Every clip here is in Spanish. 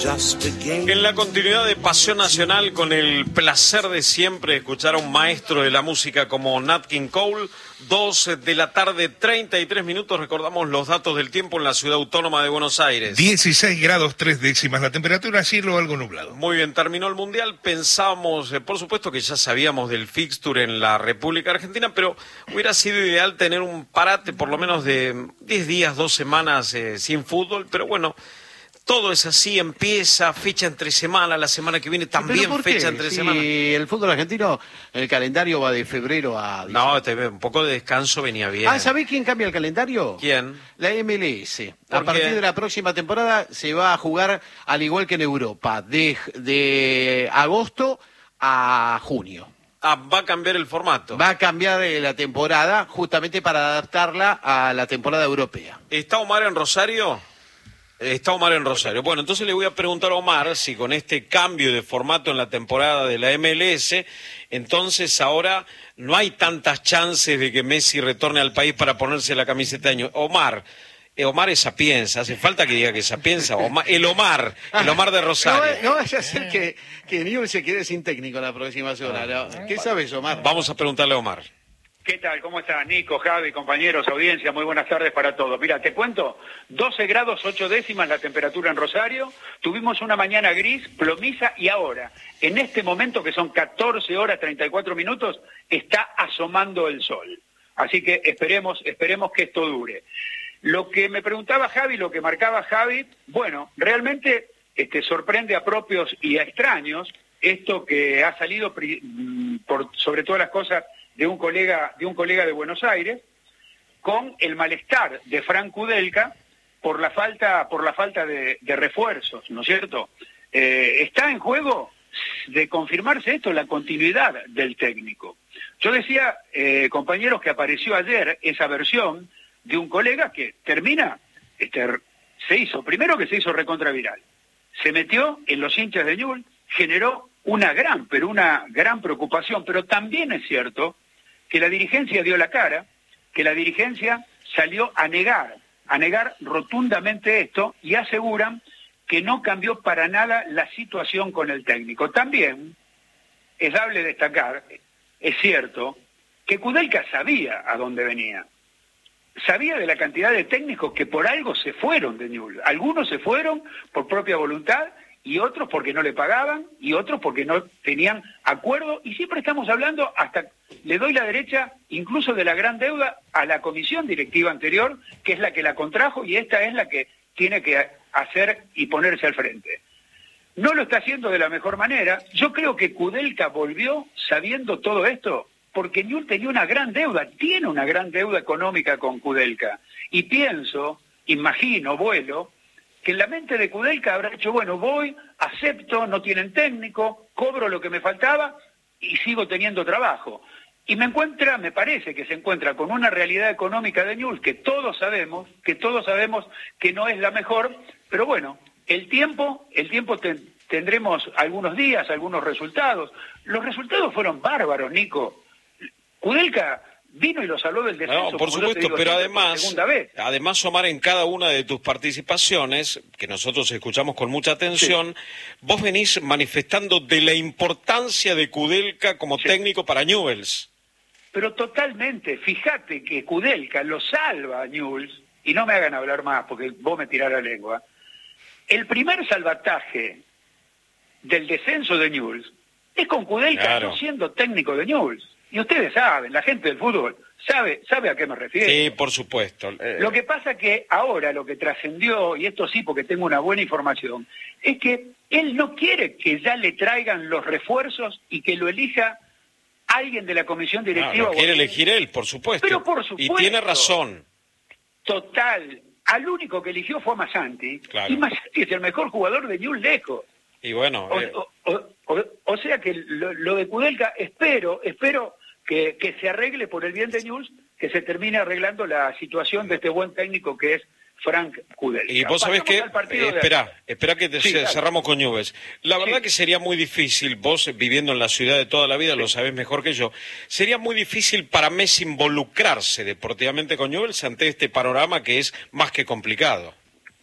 En la continuidad de Pasión Nacional, con el placer de siempre escuchar a un maestro de la música como Nat King Cole, 2 de la tarde, 33 minutos, recordamos los datos del tiempo en la ciudad autónoma de Buenos Aires. 16 grados 3 décimas la temperatura, cielo algo nublado. Muy bien, terminó el Mundial, pensábamos, por supuesto que ya sabíamos del fixture en la República Argentina, pero hubiera sido ideal tener un parate por lo menos de 10 días, 2 semanas sin fútbol, pero bueno... Todo es así, empieza fecha entre semana, la semana que viene también fecha entre semana. Y el fútbol argentino, el calendario va de febrero a diciembre. No, un poco de descanso venía bien. ¿Sabés quién cambia el calendario? ¿Quién? La MLS. A partir de la próxima temporada se va a jugar al igual que en Europa, de agosto a junio. Va a cambiar el formato. Va a cambiar la temporada justamente para adaptarla a la temporada europea. ¿Está Omar en Rosario? Está Omar en Rosario. Bueno, entonces le voy a preguntar a Omar si con este cambio de formato en la temporada de la MLS, entonces ahora no hay tantas chances de que Messi retorne al país para ponerse la camiseta de año. Omar es Sapienza, hace falta que diga que es Sapienza. El Omar de Rosario. No vaya a ser que Newell's se quede sin técnico la próxima semana. ¿Qué sabes, Omar? Vamos a preguntarle a Omar. ¿Qué tal? ¿Cómo estás, Nico, Javi, compañeros, audiencia? Muy buenas tardes para todos. Mira, te cuento, 12 grados 8 décimas la temperatura en Rosario, tuvimos una mañana gris, plomiza, y ahora, en este momento, que son 14 horas 34 minutos, está asomando el sol. Así que esperemos que esto dure. Lo que me preguntaba Javi, lo que marcaba Javi, bueno, realmente sorprende a propios y a extraños esto que ha salido sobre todas las cosas de un colega de Buenos Aires, con el malestar de Frank Kudelka por la falta de refuerzos, ¿no es cierto? Está en juego, de confirmarse esto, la continuidad del técnico. Yo decía, compañeros, que apareció ayer esa versión de un colega que termina, se hizo recontraviral, se metió en los hinchas de Newell's, generó una gran preocupación, pero también es cierto que la dirigencia dio la cara, que la dirigencia salió a negar rotundamente esto, y aseguran que no cambió para nada la situación con el técnico. También es dable destacar, es cierto, que Kudelka sabía a dónde venía. Sabía de la cantidad de técnicos que por algo se fueron de Newell's. Algunos se fueron por propia voluntad, y otros porque no le pagaban, y otros porque no tenían acuerdo, y siempre estamos hablando, hasta le doy la derecha, incluso de la gran deuda a la comisión directiva anterior, que es la que la contrajo, y esta es la que tiene que hacer y ponerse al frente. No lo está haciendo de la mejor manera. Yo creo que Kudelka volvió sabiendo todo esto, porque Newell's tenía una gran deuda, tiene una gran deuda económica con Kudelka, y vuelo, que en la mente de Kudelka habrá dicho, bueno, voy, acepto, no tienen técnico, cobro lo que me faltaba y sigo teniendo trabajo. Y me parece que se encuentra con una realidad económica de Newell's que todos sabemos que no es la mejor, pero bueno, el tiempo tendremos algunos días, algunos resultados. Los resultados fueron bárbaros, Nico. Kudelka vino y lo salvó del descenso. No, por supuesto, pero además, Omar, en cada una de tus participaciones, que nosotros escuchamos con mucha atención, sí, vos venís manifestando de la importancia de Kudelka como técnico para Newell's. Pero totalmente, fíjate que Kudelka lo salva a Newell's, y no me hagan hablar más porque vos me tirás la lengua. El primer salvataje del descenso de Newell's es con Kudelka no siendo técnico de Newell's. Y ustedes saben, la gente del fútbol sabe a qué me refiero. Sí, por supuesto. Lo que pasa que ahora lo que trascendió, y esto sí porque tengo una buena información, es que él no quiere que ya le traigan los refuerzos y que lo elija alguien de la comisión directiva. Lo quiere elegir él, por supuesto. Pero por supuesto. Y tiene razón. Total. Al único que eligió fue a Massanti. Claro. Y Massanti es el mejor jugador de Newell's lejos. Y bueno... O sea que lo de Kudelka, espero que se arregle por el bien de Newell's, que se termine arreglando la situación de este buen técnico que es Frank Kudelka. Y vos sabés que, espera que cerramos con Newell's. La verdad que sería muy difícil, vos viviendo en la ciudad de toda la vida, lo sabés mejor que yo, sería muy difícil para Messi involucrarse deportivamente con Newell's ante este panorama que es más que complicado.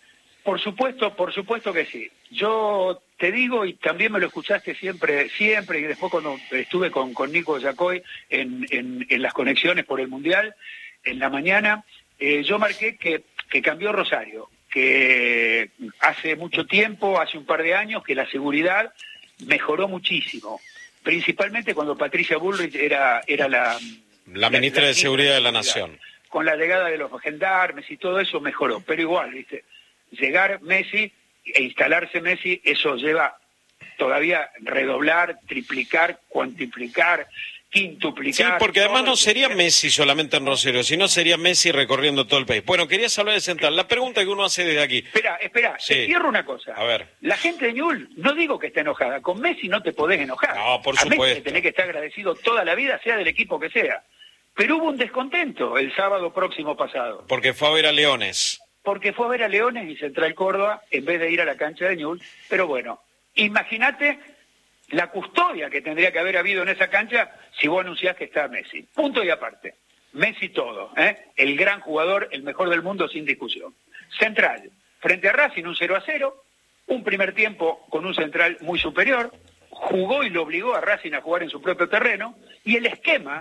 Por supuesto que sí. Yo te digo, y también me lo escuchaste siempre, y después cuando estuve con Nico Yacoy en las conexiones por el Mundial, en la mañana, yo marqué que cambió Rosario, que hace mucho tiempo, hace un par de años, que la seguridad mejoró muchísimo, principalmente cuando Patricia Bullrich era la ministra de Seguridad de la Nación. Con la llegada de los gendarmes y todo eso mejoró, pero igual, ¿viste? Llegar Messi e instalarse Messi, eso lleva todavía redoblar, triplicar, cuantiplicar, quintuplicar. Sí, porque además no sería Messi solamente en Rosario, sino sería Messi recorriendo todo el país. Bueno, querías hablar de Central. La pregunta que uno hace desde aquí. Espera, sí. Te cierro una cosa. A ver. La gente de Newell's, no digo que esté enojada, con Messi no te podés enojar. No, por a supuesto. Messi tenés que estar agradecido toda la vida, sea del equipo que sea. Pero hubo un descontento el sábado próximo pasado. Porque fue a ver a Leones. Porque fue a ver a Leones y Central Córdoba en vez de ir a la cancha de Newell's. Pero bueno, imagínate la custodia que tendría que haber habido en esa cancha si vos anunciás que está Messi. Punto y aparte. Messi todo, el gran jugador, el mejor del mundo sin discusión. Central, frente a Racing un 0-0, un primer tiempo con un Central muy superior, jugó y lo obligó a Racing a jugar en su propio terreno, y el esquema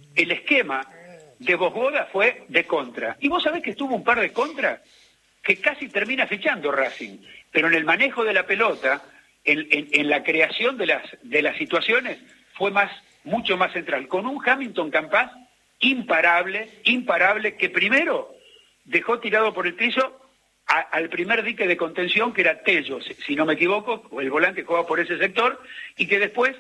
de Bosgoda fue de contra. Y vos sabés que estuvo un par de contras que casi termina fichando Racing, pero en el manejo de la pelota, en la creación de las situaciones, fue mucho más central, con un Hamilton Campas imparable, que primero dejó tirado por el piso al primer dique de contención, que era Tello, si no me equivoco, o el volante jugaba por ese sector, y que después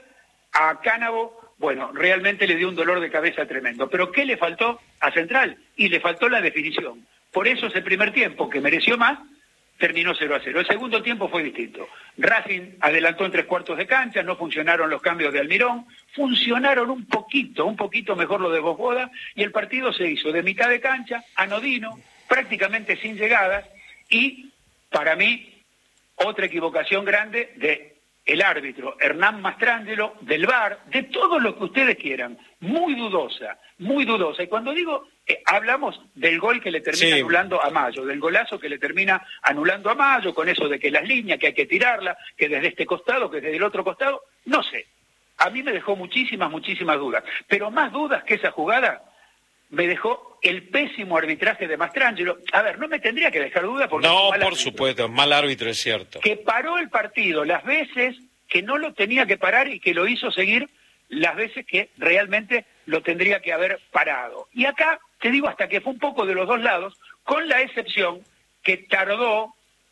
a Cánavo, bueno, realmente le dio un dolor de cabeza tremendo. Pero ¿qué le faltó a Central? Y le faltó la definición. Por eso ese primer tiempo, que mereció más, terminó 0-0. El segundo tiempo fue distinto. Racing adelantó en 3/4 de cancha, no funcionaron los cambios de Almirón, funcionaron un poquito mejor lo de Bosgoda, y el partido se hizo de mitad de cancha, anodino, prácticamente sin llegadas, y para mí, otra equivocación grande de el árbitro Hernán Mastrangelo, del VAR, de todo lo que ustedes quieran, muy dudosa. Y cuando digo, hablamos del gol que le termina anulando a Mayo, del golazo que le termina anulando a Mayo, con eso de que las líneas, que hay que tirarla, que desde este costado, que desde el otro costado, no sé. A mí me dejó muchísimas dudas, pero más dudas que esa jugada me dejó el pésimo arbitraje de Mastrangelo. A ver, no me tendría que dejar duda porque... No, por supuesto, es mal árbitro, es cierto. Que paró el partido las veces que no lo tenía que parar y que lo hizo seguir las veces que realmente lo tendría que haber parado. Y acá, te digo, hasta que fue un poco de los dos lados, con la excepción que tardó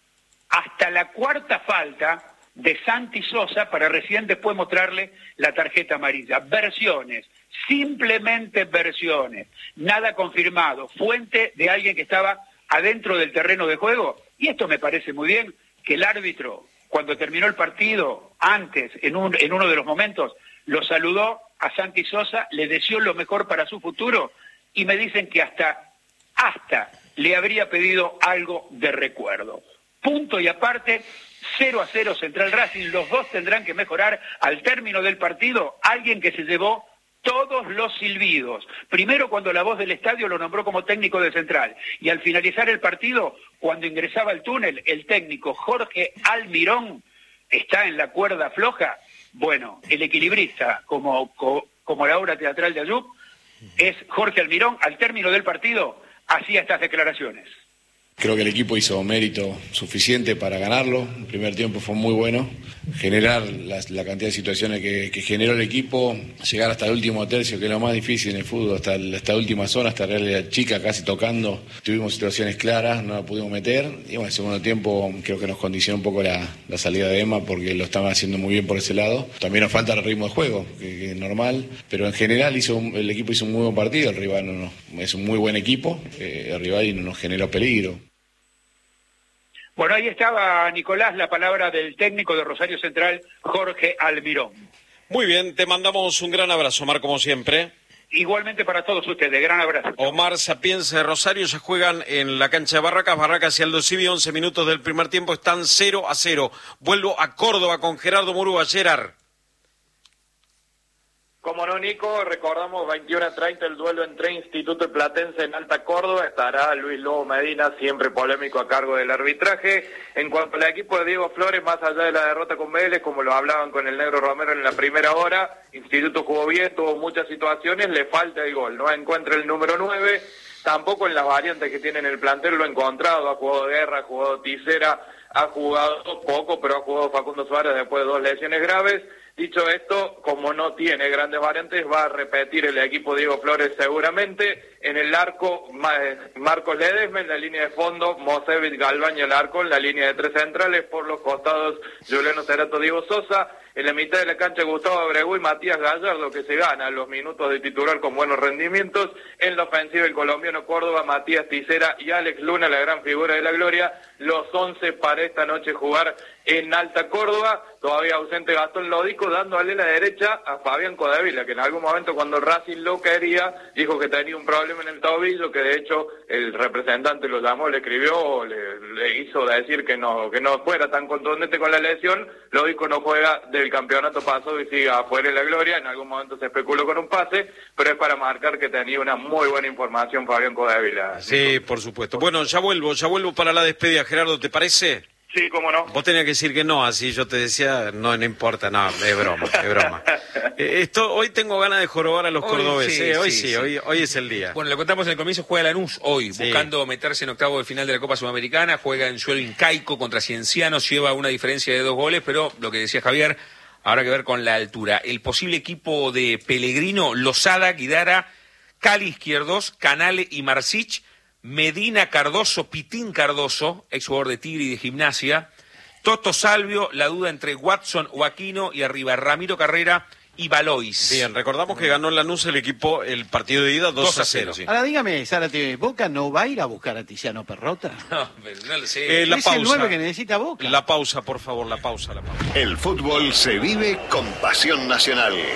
hasta la cuarta falta de Santi Sosa para recién después mostrarle la tarjeta amarilla. Versiones, simplemente versiones, nada confirmado, fuente de alguien que estaba adentro del terreno de juego. Y esto me parece muy bien, que el árbitro, cuando terminó el partido, antes, en uno de los momentos, lo saludó a Santi Sosa, le deseó lo mejor para su futuro, y me dicen que hasta le habría pedido algo de recuerdo. Punto y aparte, 0-0 Central Racing, los dos tendrán que mejorar al término del partido. Alguien que se llevó todos los silbidos. Primero cuando la voz del estadio lo nombró como técnico de Central, y al finalizar el partido, cuando ingresaba al túnel, el técnico Jorge Almirón está en la cuerda floja. Bueno, el equilibrista, como la obra teatral de Ayub, es Jorge Almirón. Al término del partido hacía estas declaraciones. Creo que el equipo hizo mérito suficiente para ganarlo. El primer tiempo fue muy bueno. Generar la cantidad de situaciones que generó el equipo, llegar hasta el último tercio, que es lo más difícil en el fútbol, hasta la última zona, hasta la chica casi tocando. Tuvimos situaciones claras, no la pudimos meter. Y bueno, el segundo tiempo creo que nos condicionó un poco la salida de Emma, porque lo estaban haciendo muy bien por ese lado. También nos falta el ritmo de juego, que es normal. Pero en general el equipo hizo un muy buen partido. El rival es un muy buen equipo. El rival no nos generó peligro. Bueno, ahí estaba, Nicolás, la palabra del técnico de Rosario Central, Jorge Almirón. Muy bien, te mandamos un gran abrazo, Omar, como siempre. Igualmente para todos ustedes, gran abrazo. Omar Sapienza de Rosario. Se juegan en la cancha de Barracas y Aldo Civi, 11 minutos del primer tiempo, están 0-0. Vuelvo a Córdoba con Gerardo Murúa. Gerard. Como no, Nico, recordamos 21:30 el duelo entre Instituto y Platense en Alta Córdoba. Estará Luis Lobo Medina, siempre polémico a cargo del arbitraje. En cuanto al equipo de Diego Flores, más allá de la derrota con Vélez, como lo hablaban con el Negro Romero en la primera hora, Instituto jugó bien, tuvo muchas situaciones, le falta el gol, no encuentra el número 9, tampoco en las variantes que tiene en el plantel lo ha encontrado, ha jugado Guerra, ha jugado Tisera, ha jugado poco, pero ha jugado Facundo Suárez después de 2 lesiones graves. Dicho esto, como no tiene grandes variantes, va a repetir el equipo Diego Flores seguramente. En el arco, Marcos Ledesma, en la línea de fondo, Mosevich, Galván y el arco, en la línea de 3 centrales, por los costados, Juliano Cerato, Diego Sosa. En la mitad de la cancha, Gustavo Abregu y Matías Gallardo, que se gana los minutos de titular con buenos rendimientos. En la ofensiva, el colombiano Córdoba, Matías Tisera y Alex Luna, la gran figura de la gloria. Los 11 para esta noche jugar en Alta Córdoba. Todavía ausente Gastón Lodico, dándole la derecha a Fabián Codevila, que en algún momento cuando Racing lo quería, dijo que tenía un problema en el tobillo, que de hecho el representante lo llamó, le escribió, le hizo decir que no fuera tan contundente con la lesión. Lodico no juega del campeonato pasado y sigue afuera de la gloria. En algún momento se especuló con un pase, pero es para marcar que tenía una muy buena información Fabián Codevila. Sí, por supuesto. Bueno, ya vuelvo para la despedida, Gerardo, ¿te parece? Sí, cómo no. Vos tenías que decir que no, así yo te decía, no importa, no, es broma. Hoy tengo ganas de jorobar a los cordobeses, hoy es el día. Bueno, lo contamos en el comienzo, juega Lanús hoy, buscando meterse en octavo de final de la Copa Sudamericana, juega en suelo incaico contra Ciencianos, lleva una diferencia de 2 goles, pero lo que decía Javier, habrá que ver con la altura. El posible equipo de Pellegrino, Lozada, Guidara, Cali Izquierdos, Canale y Marcich, Medina Cardoso, Pitín Cardoso, ex jugador de Tigre y de Gimnasia, Toto Salvio, la duda entre Watson o Aquino, y arriba Ramiro Carrera y Valois. Bien, recordamos que ganó Lanús el partido de ida 2-0. Sí. Ahora dígame, Zárate, ¿Boca no va a ir a buscar a Tiziano Perrota? No, pero no lo sé. La es pausa. El 9 que necesita Boca. La pausa, por favor, la pausa. El fútbol se vive con pasión nacional.